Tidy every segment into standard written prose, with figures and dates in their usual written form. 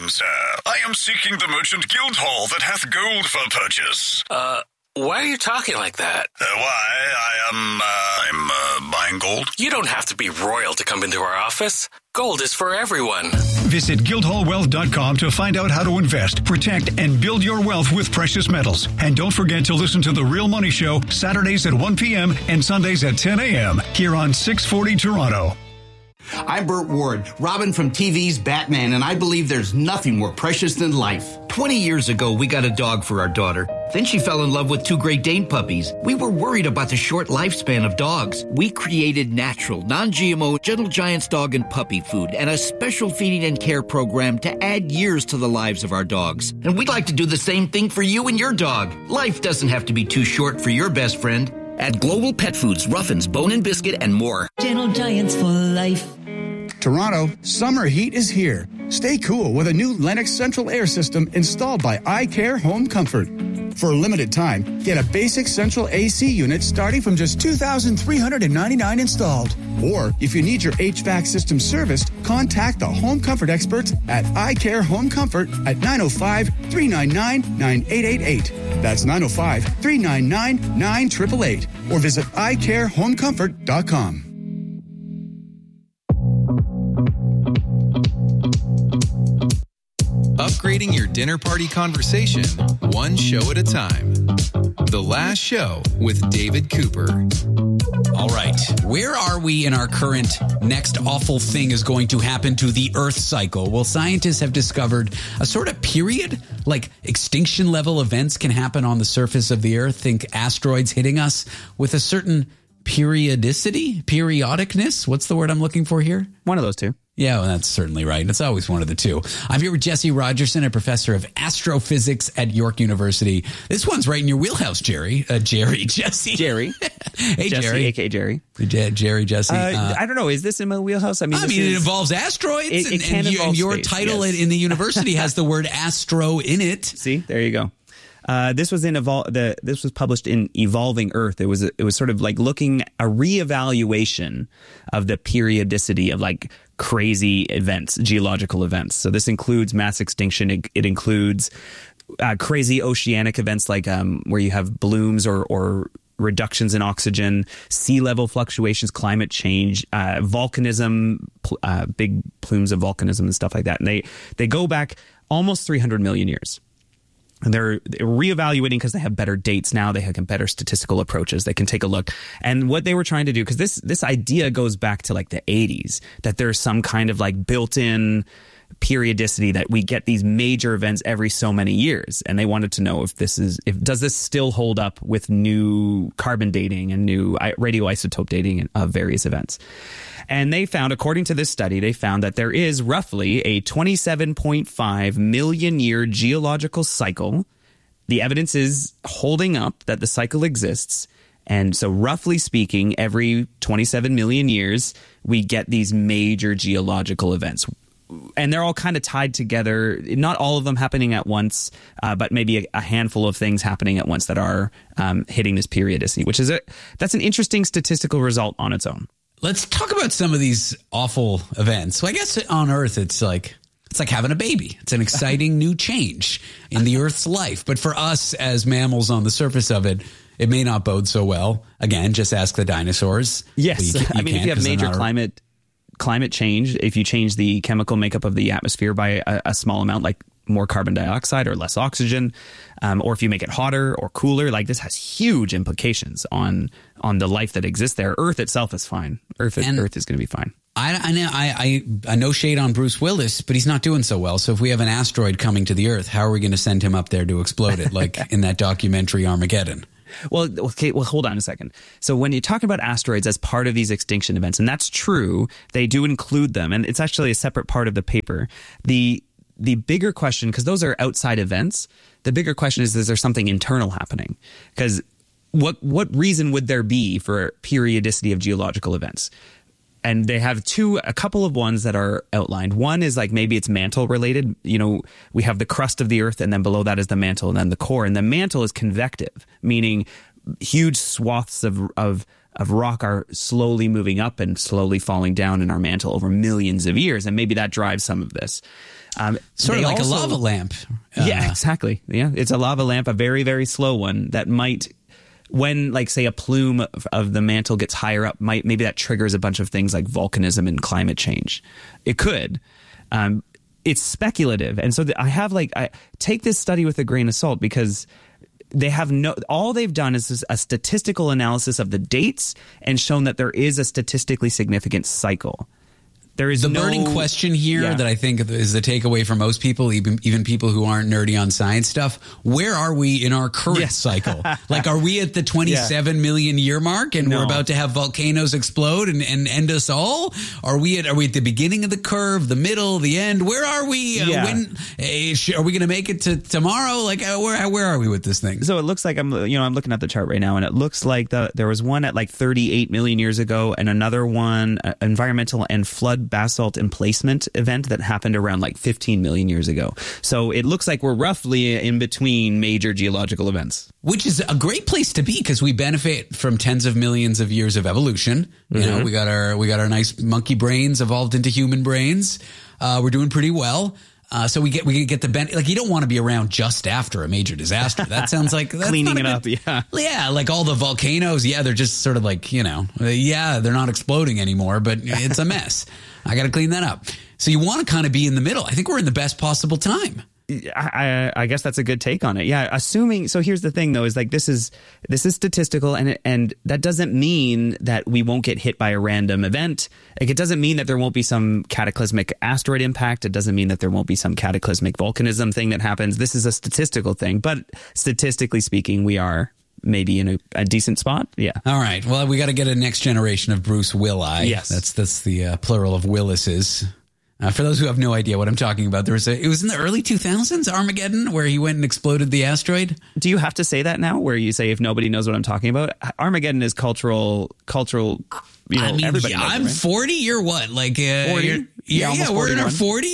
sir. I am seeking the merchant guild hall that hath gold for purchase. Why are you talking like that? I'm buying gold. You don't have to be royal to come into our office. Gold is for everyone. Visit guildhallwealth.com to find out how to invest, protect, and build your wealth with precious metals. And don't forget to listen to The Real Money Show Saturdays at 1 p.m. and Sundays at 10 a.m. here on 640 Toronto. I'm Burt Ward, Robin from TV's Batman, and I believe there's nothing more precious than life. 20 years ago, we got a dog for our daughter. Then she fell in love with 2 Great Dane puppies. We were worried about the short lifespan of dogs. We created natural, non-GMO Gentle Giants dog and puppy food and a special feeding and care program to add years to the lives of our dogs. And we'd like to do the same thing for you and your dog. Life doesn't have to be too short for your best friend. At Global Pet Foods, Ruffins, Bone and Biscuit, and more. Gentle Giants for life. Toronto, summer heat is here. Stay cool with a new Lennox Central Air System installed by iCare Home Comfort. For a limited time, get a basic central AC unit starting from just $2,399 installed. Or, if you need your HVAC system serviced, contact the Home Comfort experts at iCare Home Comfort at 905-399-9888. That's 905-399-9888. Or visit iCareHomeComfort.com. Upgrading your dinner party conversation, one show at a time. The Last Show with David Cooper. All right. Where are we in our current next awful thing is going to happen to the Earth cycle? Well, scientists have discovered a sort of period, like extinction level events can happen on the surface of the Earth. Think asteroids hitting us with a certain periodicness. What's the word I'm looking for here? One of those two. Yeah, well, that's certainly right. It's always one of the two. I'm here with Jesse Rogerson, a professor of astrophysics at York University. This one's right in your wheelhouse, Jesse. Hey, Jesse, Jerry. A.K.A. Jerry. Jesse. I don't know. Is this in my wheelhouse? It involves asteroids. It can involve your space, title yes. in the university has the word astro in it. See, there you go. This was this was published in Evolving Earth. It was sort of like looking a reevaluation of the periodicity of like crazy events, geological events. So this includes mass extinction. It includes crazy oceanic events like where you have blooms or reductions in oxygen, sea level fluctuations, climate change, volcanism, big plumes of volcanism and stuff like that. And they go back almost 300 million years. And they're reevaluating because they have better dates now. They have better statistical approaches. They can take a look. And what they were trying to do, because this idea goes back to like the 80s, that there's some kind of like built-in periodicity that we get these major events every so many years. And they wanted to know does this still hold up with new carbon dating and new radioisotope dating of various events. And they found, according to this study, that there is roughly a 27.5 million year geological cycle. The evidence is holding up that the cycle exists. And so roughly speaking, every 27 million years, we get these major geological events. And they're all kind of tied together, not all of them happening at once, but maybe a handful of things happening at once that are hitting this periodicity, that's an interesting statistical result on its own. Let's talk about some of these awful events. So I guess on Earth, it's like having a baby. It's an exciting new change in the Earth's life. But for us as mammals on the surface of it, it may not bode so well. Again, just ask the dinosaurs. Yes. If you have major climate change, if you change the chemical makeup of the atmosphere by a small amount, like more carbon dioxide or less oxygen, or if you make it hotter or cooler, like this has huge implications on the life that exists there. Earth itself is fine. Earth is going to be fine. I know shade on Bruce Willis, but he's not doing so well. So if we have an asteroid coming to the Earth, how are we going to send him up there to explode it, like in that documentary Armageddon? Well, okay. Well, hold on a second. So when you talk about asteroids as part of these extinction events, and that's true, they do include them, and it's actually a separate part of the paper. The bigger question, because those are outside events, the bigger question is there something internal happening? Because what reason would there be for periodicity of geological events? And they have a couple of ones that are outlined. One is like maybe it's mantle related. You know, we have the crust of the Earth, and then below that is the mantle, and then the core. And the mantle is convective, meaning huge swaths of rock are slowly moving up and slowly falling down in our mantle over millions of years, and maybe that drives some of this. Sort of like a lava lamp. Yeah, exactly. Yeah, it's a lava lamp, a very, very slow one that might, when, like, say, a plume of the mantle gets higher up, maybe that triggers a bunch of things like volcanism and climate change. It could. It's speculative, and so I take this study with a grain of salt, because they have all they've done is a statistical analysis of the dates and shown that there is a statistically significant cycle. There is the burning question here that I think is the takeaway for most people, even people who aren't nerdy on science stuff. Where are we in our current cycle? Like, are we at the 27 million year mark and we're about to have volcanoes explode and end us all? Are we at the beginning of the curve, the middle, the end? Where are we? When are we going to make it to tomorrow? Like, where are we with this thing? So it looks like I'm looking at the chart right now, and it looks like there was one at like 38 million years ago, and another one, environmental and flood basalt emplacement event that happened around like 15 million years ago. So it looks like we're roughly in between major geological events. Which is a great place to be, because we benefit from tens of millions of years of evolution. You know, we got our nice monkey brains evolved into human brains. We're doing pretty well. So we get the benefit. Like, you don't want to be around just after a major disaster. That sounds like that's cleaning it up. Yeah. Like all the volcanoes. Yeah. They're just sort of like, they're not exploding anymore, but it's a mess. I got to clean that up. So you want to kind of be in the middle. I think we're in the best possible time. I guess that's a good take on it. Yeah, assuming. So here's the thing, though, is like this is statistical, and that doesn't mean that we won't get hit by a random event. Like, it doesn't mean that there won't be some cataclysmic asteroid impact. It doesn't mean that there won't be some cataclysmic volcanism thing that happens. This is a statistical thing, but statistically speaking, we are maybe in a decent spot. Yeah. All right. Well, we got to get a next generation of Bruce Willis. Yes. That's the plural of Willises. For those who have no idea what I'm talking about, it was in the early 2000s, Armageddon, where he went and exploded the asteroid. Do you have to say that now, where you say if nobody knows what I'm talking about? Armageddon is cultural. Everybody knows I'm it, right? 40. You're what? Like 40? Yeah, we're in our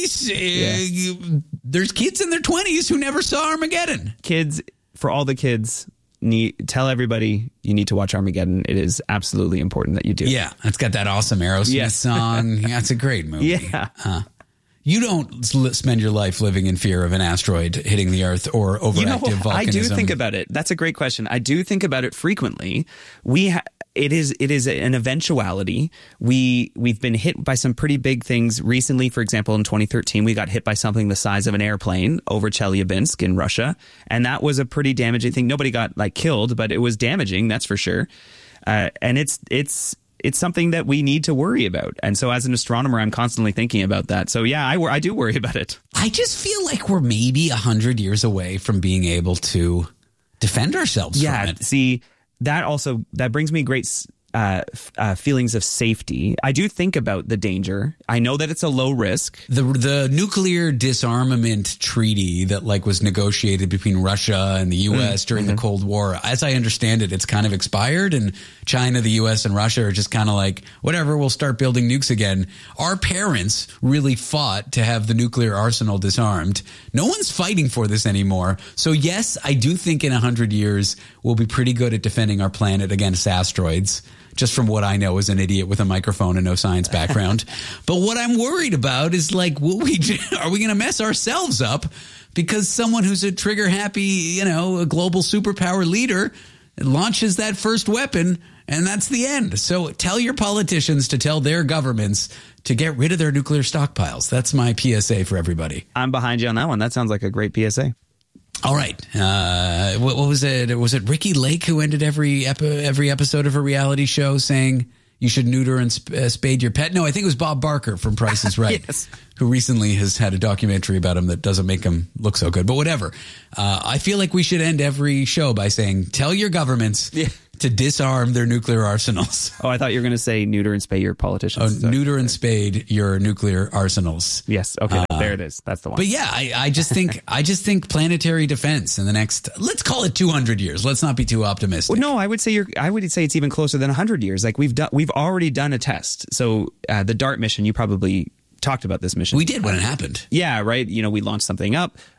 40s. There's kids in their 20s who never saw Armageddon. Kids, for all the kids, tell everybody you need to watch Armageddon. It is absolutely important that you do. Yeah, it's got that awesome Aerosmith song. Yeah, it's a great movie. Yeah. You don't spend your life living in fear of an asteroid hitting the Earth or overactive volcanism. I do think about it. That's a great question. I do think about it frequently. It is an eventuality. We've been hit by some pretty big things recently. For example, in 2013, we got hit by something the size of an airplane over Chelyabinsk in Russia, and that was a pretty damaging thing. Nobody got killed, but it was damaging, that's for sure. And it's something that we need to worry about. And so, as an astronomer, I'm constantly thinking about that. So yeah, I do worry about it. I just feel like we're maybe 100 years away from being able to defend ourselves from it. See. That brings me great feelings of safety. I do think about the danger. I know that it's a low risk. The nuclear disarmament treaty that was negotiated between Russia and the U.S. during the Cold War, as I understand it, it's kind of expired, and China, the U.S., and Russia are just kind of like, whatever, we'll start building nukes again. Our parents really fought to have the nuclear arsenal disarmed. No one's fighting for this anymore. So yes, I do think in 100 years we'll be pretty good at defending our planet against asteroids. Just from what I know as an idiot with a microphone and no science background. But what I'm worried about is are we going to mess ourselves up because someone who's a trigger happy, a global superpower leader launches that first weapon and that's the end. So tell your politicians to tell their governments to get rid of their nuclear stockpiles. That's my PSA for everybody. I'm behind you on that one. That sounds like a great PSA. All right. What was it? Was it Ricky Lake who ended every episode of a reality show saying you should neuter and spade your pet? No, I think it was Bob Barker from Price is Right, yes. Who recently has had a documentary about him that doesn't make him look so good. But whatever. I feel like we should end every show by saying, tell your governments to disarm their nuclear arsenals. Oh, I thought you were going to say neuter and spade your politicians. Oh, neuter and spade your nuclear arsenals. Yes. Okay. There it is. That's the one. But yeah, I just think planetary defense in the next, let's call it 200 years. Let's not be too optimistic. Well, no, I would say it's even closer than 100 years. Like we've already done a test. So the DART mission, you probably talked about this mission. We did when it happened. Yeah, right. We launched something up.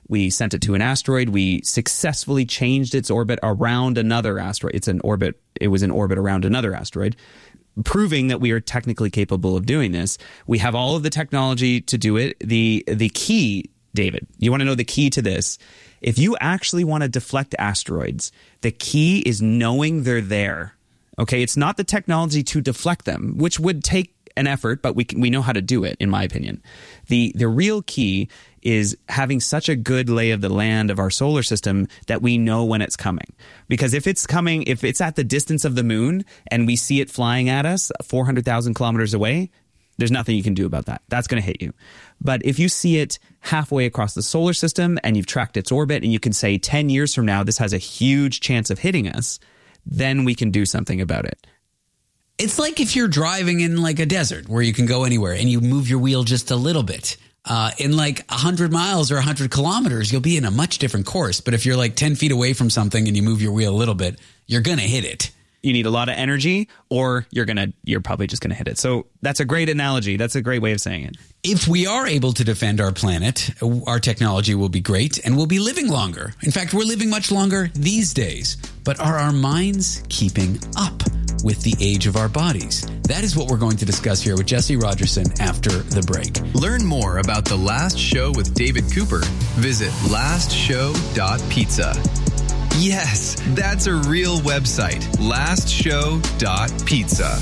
We sent it to an asteroid. We successfully changed its orbit around another asteroid. It was in orbit around another asteroid, proving that we are technically capable of doing this. We have all of the technology to do it. The key, David, you want to know the key to this? If you actually want to deflect asteroids, the key is knowing they're there. Okay, it's not the technology to deflect them, which would take an effort, but we know how to do it, in my opinion. The real key is having such a good lay of the land of our solar system that we know when it's coming. Because if it's at the distance of the moon and we see it flying at us 400,000 kilometers away, there's nothing you can do about that. That's going to hit you. But if you see it halfway across the solar system and you've tracked its orbit and you can say 10 years from now, this has a huge chance of hitting us, then we can do something about it. It's like if you're driving in like a desert where you can go anywhere and you move your wheel just a little bit. In like 100 miles or 100 kilometers, you'll be in a much different course. But if you're like 10 feet away from something and you move your wheel a little bit, you're going to hit it. You need a lot of energy, or you're probably just going to hit it. So that's a great analogy. That's a great way of saying it. If we are able to defend our planet, our technology will be great and we'll be living longer. In fact, we're living much longer these days. But are our minds keeping up with the age of our bodies? That is what we're going to discuss here with Jesse Rogerson after the break. Learn more about The Last Show with David Cooper. Visit lastshow.pizza. Yes, that's a real website. lastshow.pizza.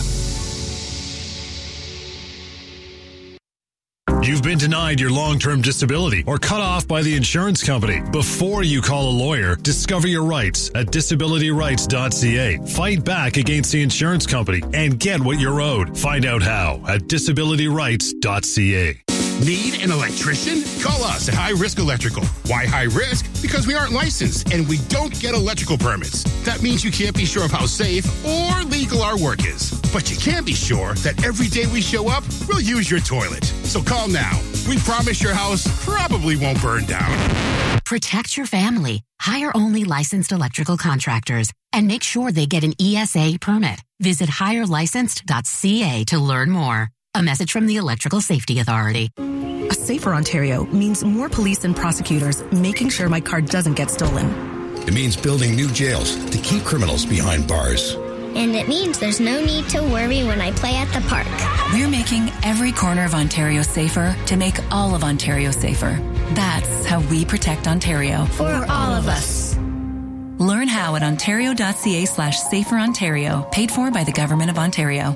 You've been denied your long-term disability or cut off by the insurance company. Before you call a lawyer, discover your rights at disabilityrights.ca. Fight back against the insurance company and get what you're owed. Find out how at disabilityrights.ca. Need an electrician? Call us at High Risk Electrical. Why high risk? Because we aren't licensed and we don't get electrical permits. That means you can't be sure of how safe or legal our work is. But you can be sure that every day we show up, we'll use your toilet. So call now. We promise your house probably won't burn down. Protect your family. Hire only licensed electrical contractors and make sure they get an ESA permit. Visit hirelicensed.ca to learn more. A message from the Electrical Safety Authority. A safer Ontario means more police and prosecutors making sure my car doesn't get stolen. It means building new jails to keep criminals behind bars. And it means there's no need to worry when I play at the park. We're making every corner of Ontario safer to make all of Ontario safer. That's how we protect Ontario. For all of us. Learn how at ontario.ca/saferontario. Paid for by the Government of Ontario.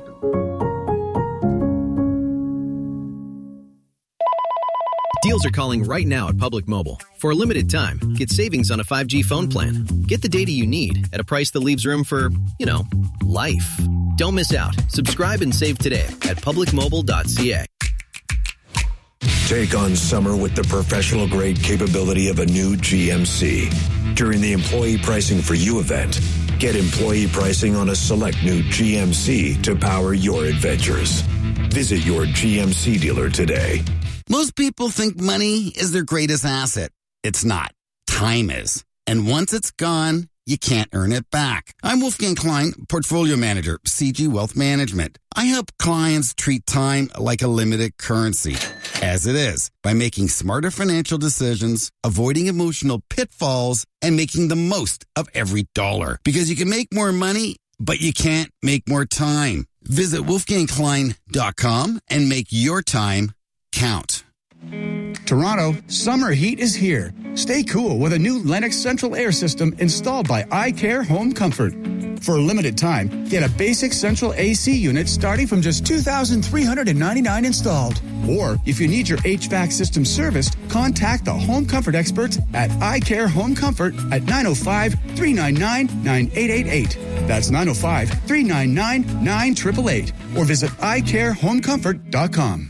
Deals are calling right now at Public Mobile. For a limited time, get savings on a 5G phone plan. Get the data you need at a price that leaves room for, life. Don't miss out. Subscribe and save today at publicmobile.ca. Take on summer with the professional-grade capability of a new GMC. During the Employee Pricing for You event, get employee pricing on a select new GMC to power your adventures. Visit your GMC dealer today. Most people think money is their greatest asset. It's not. Time is. And once it's gone, you can't earn it back. I'm Wolfgang Klein, Portfolio Manager, CG Wealth Management. I help clients treat time like a limited currency, as it is, by making smarter financial decisions, avoiding emotional pitfalls, and making the most of every dollar. Because you can make more money, but you can't make more time. Visit wolfgangklein.com and make your time count. Toronto, summer heat is here. Stay cool with a new Lennox central air system installed by iCare Home Comfort. For a limited time, get a basic central AC unit starting from just $2,399 installed. Or if you need your HVAC system serviced, contact the Home Comfort experts at iCare Home Comfort at 905-399-9888. That's 905-399-9888. Or visit iCareHomeComfort.com.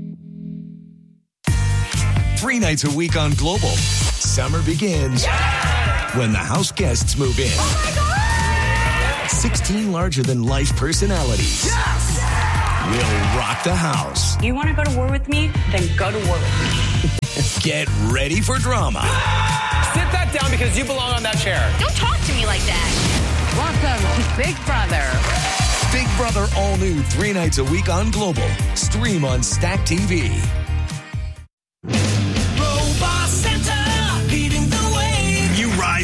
3 nights a week on Global. Summer begins when the house guests move in. Oh my God! 16 larger-than-life personalities will rock the house. You want to go to war with me? Then go to war with me. Get ready for drama. Sit that down because you belong on that chair. Don't talk to me like that. Welcome to Big Brother. Big Brother all new 3 nights a week on Global. Stream on Stack TV.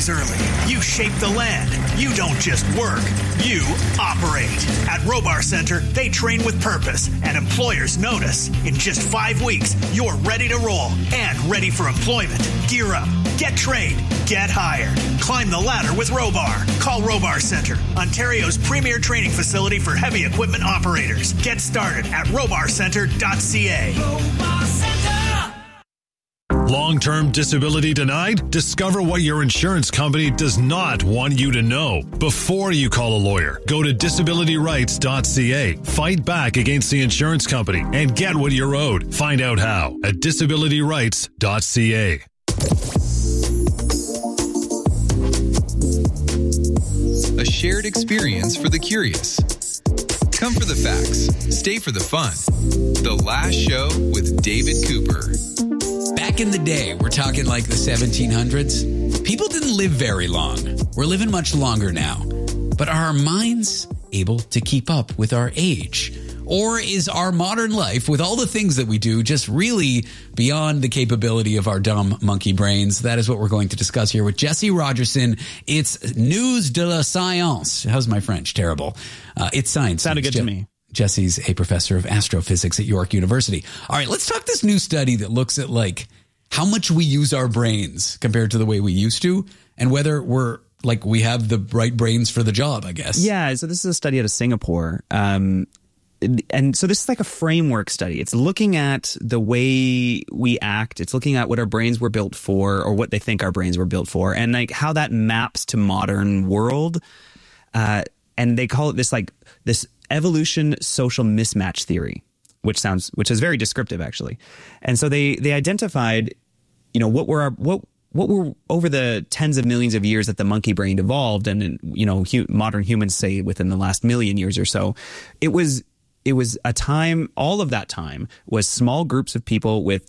rise early. You shape the land. You don't just work. You operate. At Robar Center, they train with purpose, and employers notice. In just 5 weeks, you're ready to roll and ready for employment. Gear up. Get trained. Get hired. Climb the ladder with Robar. Call Robar Center, Ontario's premier training facility for heavy equipment operators. Get started at robarcenter.ca. Robar Center. Long-term disability denied? Discover what your insurance company does not want you to know before you call a lawyer. Go to disabilityrights.ca. Fight back against the insurance company and get what you're owed. Find out how at disabilityrights.ca. A shared experience for the curious. Come for the facts. Stay for the fun. The Last Show with David Cooper. Back in the day, we're talking like the 1700s, people didn't live very long. We're living much longer now. But are our minds able to keep up with our age? Or is our modern life, with all the things that we do, just really beyond the capability of our dumb monkey brains? That is what we're going to discuss here with Jesse Rogerson. It's News de la Science. How's my French? Terrible. It's science. Sounded good to me. Jesse's a professor of astrophysics at York University. All right, let's talk this new study that looks at like how much we use our brains compared to the way we used to, and whether we're like we have the right brains for the job, I guess. Yeah, so this is a study out of Singapore. And so this is like a framework study. It's looking at the way we act. It's looking at what our brains were built for, or what they think our brains were built for, and like how that maps to modern world. And they call it this evolution social mismatch theory, which is very descriptive actually. And so they identified, what were over the tens of millions of years that the monkey brain evolved, and modern humans say within the last million years or so, it was a time. All of that time was small groups of people with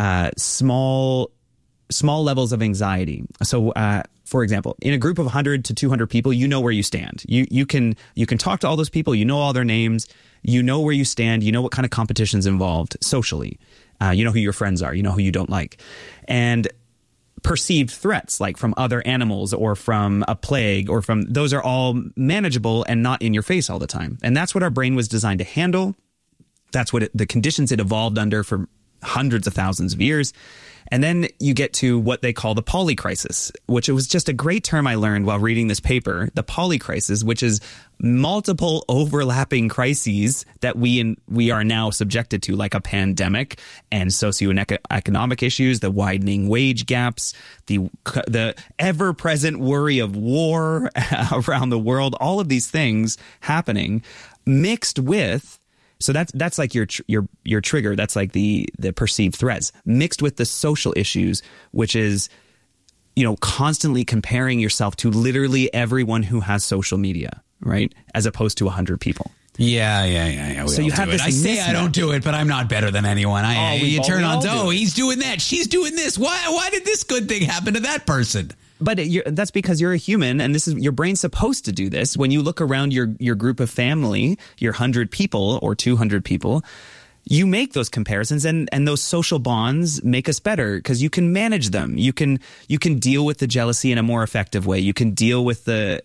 small levels of anxiety. So, for example, in a group of 100 to 200 people, you know where you stand. You can talk to all those people. You know all their names. You know where you stand. You know what kind of competition's involved socially. You know who your friends are. You know who you don't like. And perceived threats, like from other animals or from a plague or from those, are all manageable and not in your face all the time. And that's what our brain was designed to handle. That's what the conditions it evolved under for hundreds of thousands of years. And then you get to what they call the polycrisis, which it was just a great term I learned while reading this paper. The polycrisis, which is multiple overlapping crises that we are now subjected to, like a pandemic and socioeconomic issues, the widening wage gaps, the ever-present worry of war around the world, all of these things happening, mixed with. So that's like your trigger. That's like the perceived threats mixed with the social issues, which is, constantly comparing yourself to literally everyone who has social media, right? As opposed to 100 people. Yeah. So you have this. I say I don't do it, but I'm not better than anyone. You turn on, he's doing that, she's doing this. Why did this good thing happen to that person? But that's because you're a human, and this is your brain's supposed to do this. When you look around your group of family, your 100 people or 200 people, you make those comparisons, and those social bonds make us better because you can manage them. You can deal with the jealousy in a more effective way. You can deal with so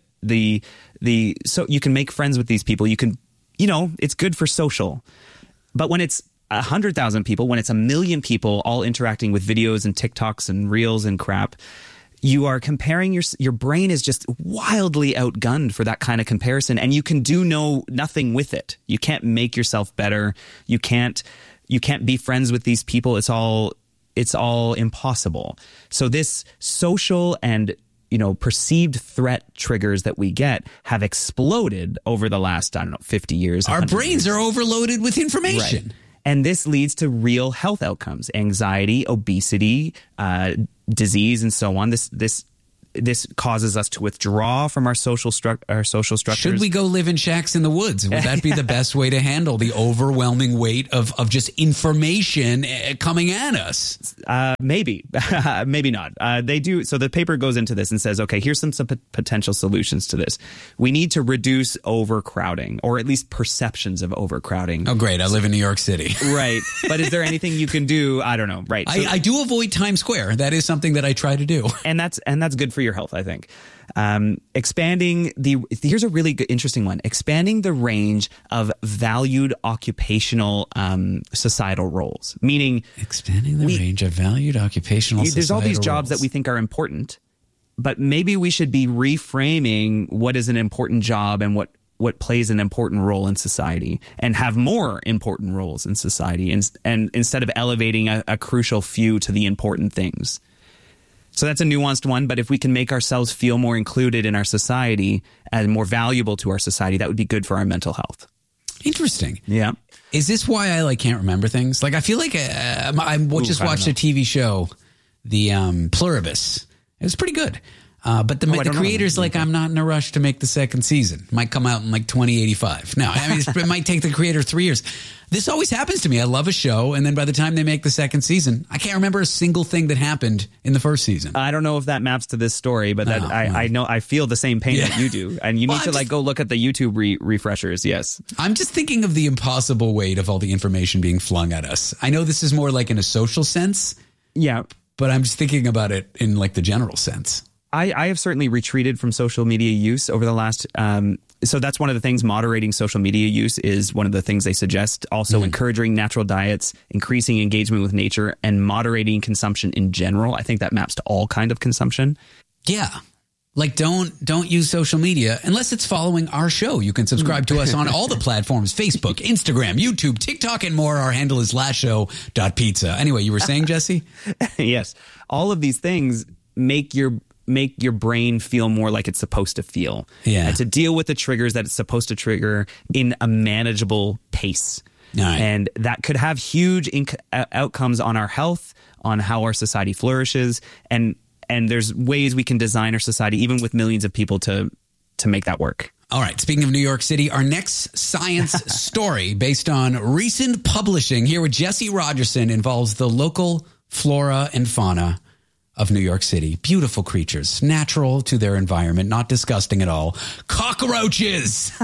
you can make friends with these people. You can, it's good for social. But when it's 100,000 people, when it's 1 million people all interacting with videos and TikToks and Reels and crap, you are comparing your brain is just wildly outgunned for that kind of comparison, and you can do nothing with it. You can't make yourself better. You can't be friends with these people. It's all impossible. So this social and perceived threat triggers that we get have exploded over the last 50 years. Our brains are overloaded with information. Right. And this leads to real health outcomes: anxiety, obesity, disease, and so on. This causes us to withdraw from our social structures. Should we go live in shacks in the woods? Would that be the best way to handle the overwhelming weight of just information coming at us? Maybe, maybe not. They do. So the paper goes into this and says, okay, here's some potential solutions to this. We need to reduce overcrowding, or at least perceptions of overcrowding. Oh, great. I live in New York City. Right. But is there anything you can do? I don't know. Right. I do avoid Times Square. That is something that I try to do. And that's good for your health, I think. Here's a really good, interesting one. Expanding the range of valued occupational societal roles, meaning expanding the range of valued occupational societal there's all these jobs roles that we think are important, but maybe we should be reframing what is an important job and what plays an important role in society, and have more important roles in society, and instead of elevating a crucial few to the important things. So that's a nuanced one, but if we can make ourselves feel more included in our society and more valuable to our society, that would be good for our mental health. Interesting. Yeah. Is this why I can't remember things? I feel like I just watched a TV show, the Pluribus. It was pretty good. But the creator's I'm not in a rush to make the second season. Might come out in 2085. No, I mean, it might take the creator 3 years. This always happens to me. I love a show, and then by the time they make the second season, I can't remember a single thing that happened in the first season. I don't know if that maps to this story, but I know I feel the same pain that you do, and you need to go look at the YouTube refreshers. Yes, I'm just thinking of the impossible weight of all the information being flung at us. I know this is more in a social sense. Yeah, but I'm just thinking about it in the general sense. I have certainly retreated from social media use over the last. So that's one of the things. Moderating social media use is one of the things they suggest. Also, encouraging natural diets, increasing engagement with nature, and moderating consumption in general. I think that maps to all kind of consumption. Yeah. Don't use social media unless it's following our show. You can subscribe to us on all the platforms: Facebook, Instagram, YouTube, TikTok, and more. Our handle is lastshow.pizza. Anyway, you were saying, Jesse? Yes. All of these things make your brain feel more like it's supposed to feel. Yeah. And to deal with the triggers that it's supposed to trigger in a manageable pace. Right. And that could have huge outcomes on our health, on how our society flourishes. And there's ways we can design our society, even with millions of people, to make that work. All right. Speaking of New York City, our next science story based on recent publishing here with Jesse Rogerson involves the local flora and fauna of New York City. Beautiful creatures, natural to their environment, not disgusting at all. Cockroaches!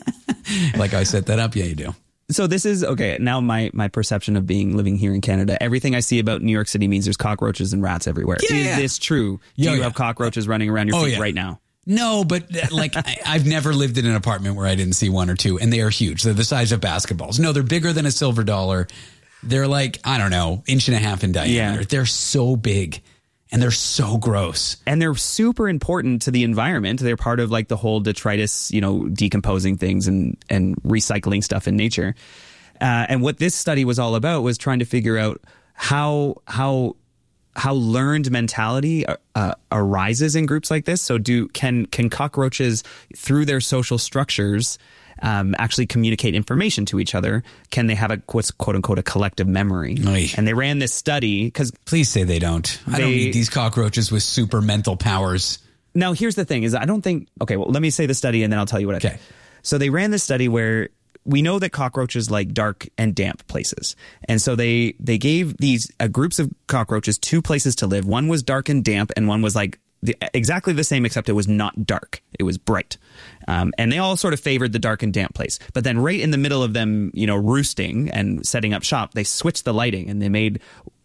Like I set that up? Yeah, you do. So this is, okay, now my perception of living here in Canada, everything I see about New York City means there's cockroaches and rats everywhere. Yeah. Is this true? Do you have cockroaches running around your feet right now? No, but I've never lived in an apartment where I didn't see one or two, and they are huge. They're the size of basketballs. No, they're bigger than a silver dollar. They're I don't know, 1.5 inches in diameter. Yeah. They're so big. And they're so gross. And they're super important to the environment. They're part of the whole detritus, decomposing things and recycling stuff in nature. And what this study was all about was trying to figure out how learned mentality arises in groups like this. So can cockroaches, through their social structures, actually communicate information to each other? Can they have what's quote unquote a collective memory? Oy. And they ran this study because please say they don't. I don't need these cockroaches with super mental powers. Now, here's the thing: is I don't think. Okay, well, let me say the study and then I'll tell you what I think. So they ran this study where we know that cockroaches like dark and damp places, and so they gave these groups of cockroaches 2 places to live. One was dark and damp, and one was exactly the same, except it was not dark. It was bright. And they all sort of favored the dark and damp place. But then right in the middle of them, roosting and setting up shop, they switched the lighting and they made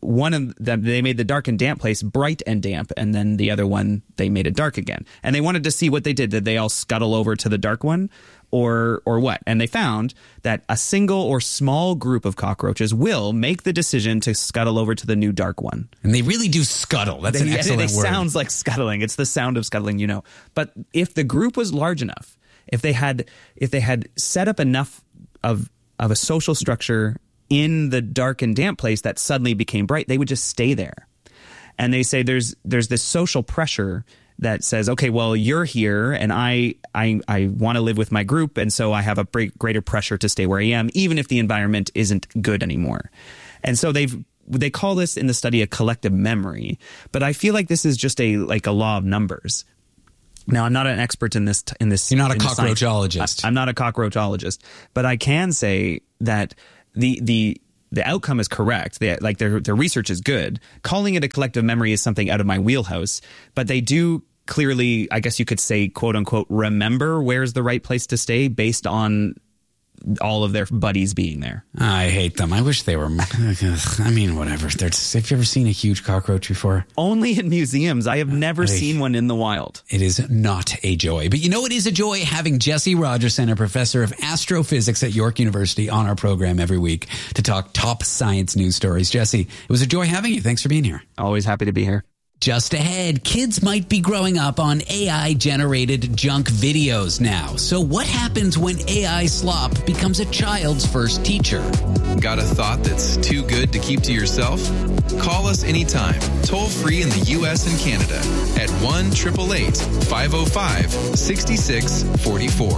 the dark and damp place bright and damp. And then the other one, they made it dark again. And they wanted to see what they did. Did they all scuttle over to the dark one or what? And they found that a single or small group of cockroaches will make the decision to scuttle over to the new dark one. And they really do scuttle. That's an excellent word. It sounds like scuttling. It's the sound of scuttling, But if the group was large enough, if they had set up enough of a social structure in the dark and damp place that suddenly became bright, they would just stay there. And they say there's this social pressure that says, okay, well, you're here and I want to live with my group. And so I have a greater pressure to stay where I am, even if the environment isn't good anymore. And so they call this in the study a collective memory. But I feel like this is just a law of numbers. Now, I'm not an expert in this. You're not a cockroachologist. I'm not a cockroachologist, but I can say that the outcome is correct. Their research is good. Calling it a collective memory is something out of my wheelhouse, but they do clearly, I guess you could say, quote unquote, remember where's the right place to stay based on all of their buddies being there. I hate them. I wish they were. I mean, whatever. Have you ever seen a huge cockroach before? Only in museums. I have never seen one in the wild. It is not a joy. But you know, it is a joy having Jesse Rogerson, a professor of astrophysics at York University, on our program every week to talk top science news stories. Jesse, it was a joy having you. Thanks for being here. Always happy to be here. Just ahead, kids might be growing up on AI-generated junk videos now. So what happens when AI slop becomes a child's first teacher? Got a thought that's too good to keep to yourself? Call us anytime, toll free in the U.S. and Canada at 1-888-505-6644.